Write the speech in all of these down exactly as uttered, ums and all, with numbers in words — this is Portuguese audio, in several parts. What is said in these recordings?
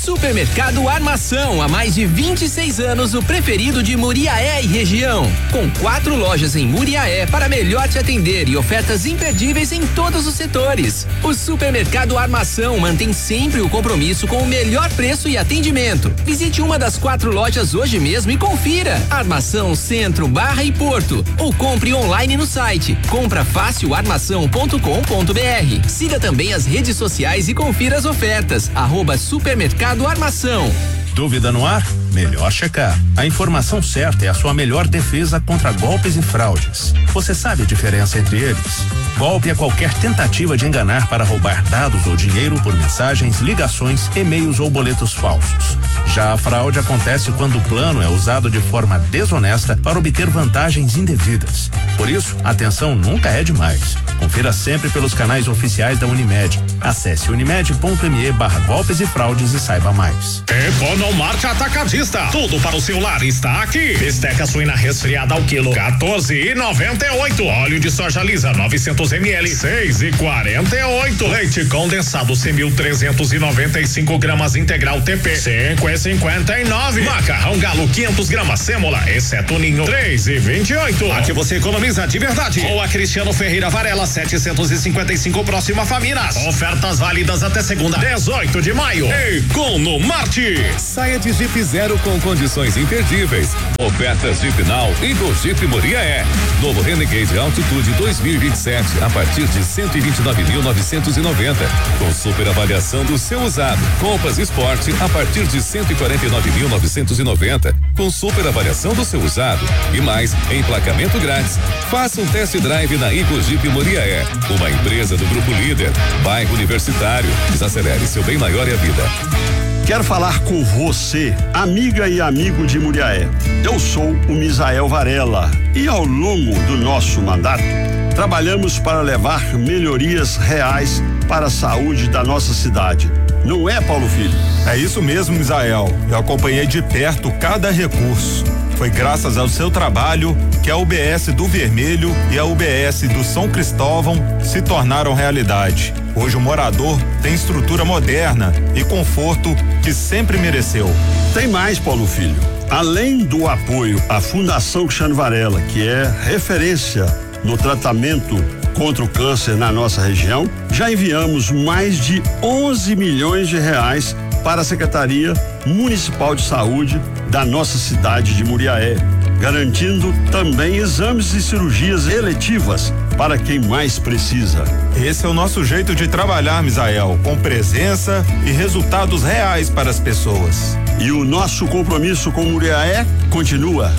Supermercado Armação, há mais de vinte e seis anos, o preferido de Muriaé e região. Com quatro lojas em Muriaé para melhor te atender e ofertas imperdíveis em todos os setores. O Supermercado Armação mantém sempre o compromisso com o melhor preço e atendimento. Visite uma das quatro lojas hoje mesmo e confira. Armação Centro, Barra e Porto. Ou compre online no site compra fácil armação ponto com ponto br. Siga também as redes sociais e confira as ofertas. Arroba Supermercado Armação. Dúvida no ar? Melhor checar. A informação certa é a sua melhor defesa contra golpes e fraudes. Você sabe a diferença entre eles? Golpe é qualquer tentativa de enganar para roubar dados ou dinheiro por mensagens, ligações, e-mails ou boletos falsos. Já a fraude acontece quando o plano é usado de forma desonesta para obter vantagens indevidas. Por isso, atenção nunca é demais. Confira sempre pelos canais oficiais da Unimed. Acesse unimed ponto me barra golpes e fraudes e saiba mais. Economarte Atacadista. Tudo para o seu lar está aqui. Bisteca suína resfriada ao quilo quatorze e noventa e oito. Óleo de soja lisa novecentos mililitros seis e quarenta e oito. Leite condensado cem mil trezentos e noventa e cinco gramas integral T P cinco e cinquenta e nove. Macarrão Galo quinhentos gramas sêmola exceto ninho três e vinte e oito. Aqui você economiza de verdade. Ou a Cristiano Ferreira Varela setecentos e cinquenta e cinco próxima Faminas. Ofertas válidas até segunda dezoito de maio. Economarte. Saia de Jeep Zero com condições imperdíveis. Ofertas de final Igor Jeep Muriaé. Novo Renegade Altitude dois mil e vinte e sete a partir de cento e vinte e nove mil novecentos e noventa. Com super avaliação do seu usado. Compass Sport a partir de cento e quarenta e nove mil novecentos e noventa. Com super avaliação do seu usado. E mais, emplacamento grátis. Faça um test drive na Igor Jeep Muriaé. Uma empresa do Grupo Líder. Bairro Universitário. Desacelere seu bem maior e a vida. Quero falar com você, amiga e amigo de Muriaé. Eu sou o Misael Varela e ao longo do nosso mandato trabalhamos para levar melhorias reais para a saúde da nossa cidade. Não é, Paulo Filho? É isso mesmo, Misael. Eu acompanhei de perto cada recurso. Foi graças ao seu trabalho que a U B S do Vermelho e a U B S do São Cristóvão se tornaram realidade. Hoje o morador tem estrutura moderna e conforto que sempre mereceu. Tem mais, Paulo Filho. Além do apoio à Fundação Cristiano Varela, que é referência no tratamento contra o câncer na nossa região, já enviamos mais de onze milhões de reais para a Secretaria Municipal de Saúde da nossa cidade de Muriaé, garantindo também exames e cirurgias eletivas para quem mais precisa. Esse é o nosso jeito de trabalhar, Misael, com presença e resultados reais para as pessoas. E o nosso compromisso com Muriaé continua.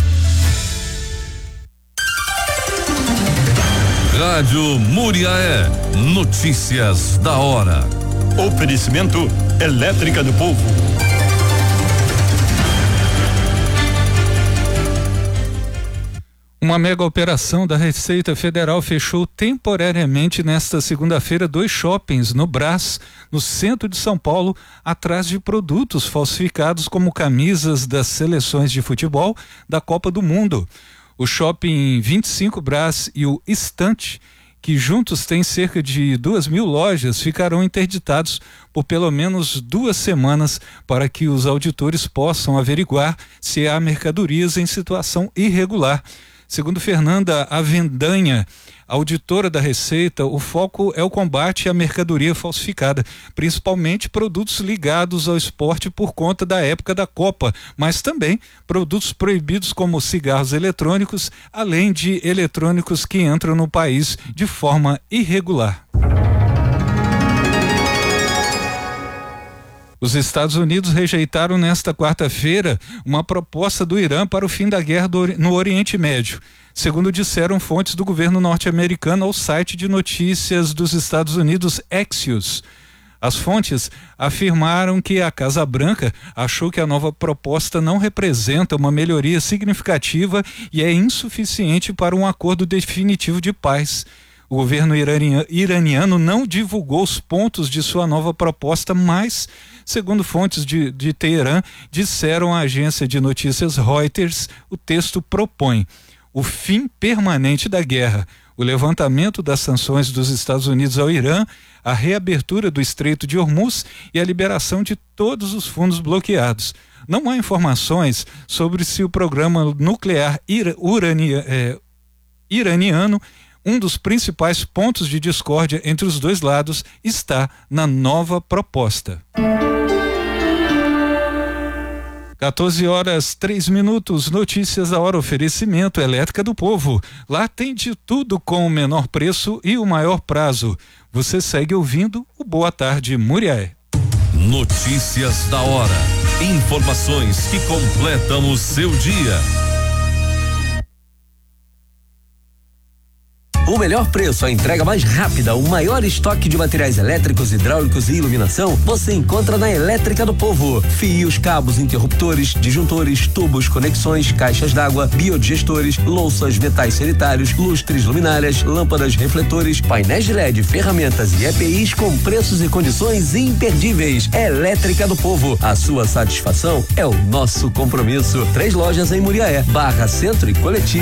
Rádio Muriaé. Notícias da hora. Oferecimento Elétrica do Povo. Uma mega operação da Receita Federal fechou temporariamente nesta segunda-feira dois shoppings no Brás, no centro de São Paulo, atrás de produtos falsificados como camisas das seleções de futebol da Copa do Mundo. O Shopping vinte e cinco Brás e o Estante, que juntos têm cerca de duas mil lojas, ficarão interditados por pelo menos duas semanas para que os auditores possam averiguar se há mercadorias em situação irregular. Segundo Fernanda Avendanha, auditora da Receita, o foco é o combate à mercadoria falsificada, principalmente produtos ligados ao esporte por conta da época da Copa, mas também produtos proibidos como cigarros eletrônicos, além de eletrônicos que entram no país de forma irregular. Os Estados Unidos rejeitaram nesta quarta-feira uma proposta do Irã para o fim da guerra do, no Oriente Médio, segundo disseram fontes do governo norte-americano ao site de notícias dos Estados Unidos Axios. As fontes afirmaram que a Casa Branca achou que a nova proposta não representa uma melhoria significativa e é insuficiente para um acordo definitivo de paz. O governo iraniano não divulgou os pontos de sua nova proposta, mas, segundo fontes de, de Teherã, disseram à agência de notícias Reuters, o texto propõe o fim permanente da guerra, o levantamento das sanções dos Estados Unidos ao Irã, a reabertura do Estreito de Hormuz e a liberação de todos os fundos bloqueados. Não há informações sobre se o programa nuclear ira, urania, é, iraniano, um dos principais pontos de discórdia entre os dois lados, está na nova proposta. quatorze horas, três minutos, notícias da hora, oferecimento Elétrica do Povo. Lá tem de tudo com o menor preço e o maior prazo. Você segue ouvindo o Boa Tarde Muriaé. Notícias da hora. Informações que completam o seu dia. O melhor preço, a entrega mais rápida, o maior estoque de materiais elétricos, hidráulicos e iluminação, você encontra na Elétrica do Povo. Fios, cabos, interruptores, disjuntores, tubos, conexões, caixas d'água, biodigestores, louças, metais sanitários, lustres, luminárias, lâmpadas, refletores, painéis de L E D, ferramentas e E P Is com preços e condições imperdíveis. Elétrica do Povo, a sua satisfação é o nosso compromisso. Três lojas em Muriaé, Barra Centro e Coletivo.